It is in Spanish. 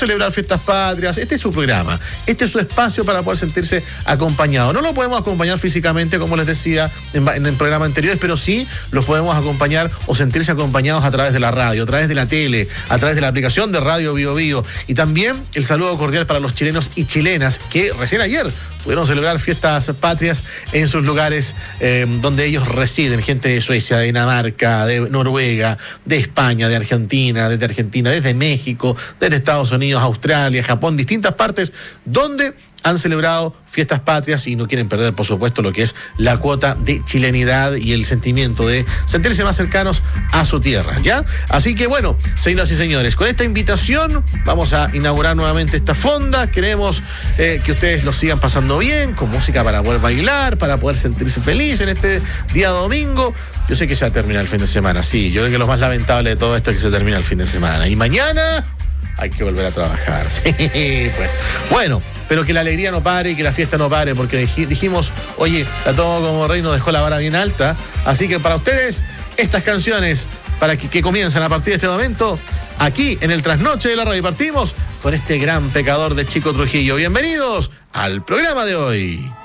celebrar fiestas patrias. Este es su programa, este es su espacio para poder sentirse acompañado. No lo podemos acompañar físicamente, como les decía en el programa anteriores, pero sí los podemos acompañar o sentirse acompañados a través de la radio, a través de la tele, a través de la aplicación de Radio Bio Bio. Y también el saludo cordial para los chilenos y chilenas que recién ayer pudieron celebrar fiestas patrias en sus lugares donde ellos residen, gente de Suecia, de Dinamarca, de Noruega, de España, de Argentina, desde México, desde Estados Unidos, Australia, Japón, distintas partes donde han celebrado fiestas patrias y no quieren perder, por supuesto, lo que es la cuota de chilenidad y el sentimiento de sentirse más cercanos a su tierra, ¿ya? Así que bueno, señoras y señores, con esta invitación vamos a inaugurar nuevamente esta fonda. Queremos que ustedes lo sigan pasando bien, con música para poder bailar, para poder sentirse feliz en este día domingo. Yo sé que se va a terminar el fin de semana, sí. Yo creo que lo más lamentable de todo esto es que se termina el fin de semana. Y mañana hay que volver a trabajar, sí, pues. Bueno, pero que la alegría no pare y que la fiesta no pare, porque dijimos, oye, la Todo Como Rey nos dejó la vara bien alta. Así que para ustedes, estas canciones, para que comienzan a partir de este momento, aquí en el Trasnoche de la Radio. Partimos con este gran pecador de Chico Trujillo. Bienvenidos al programa de hoy.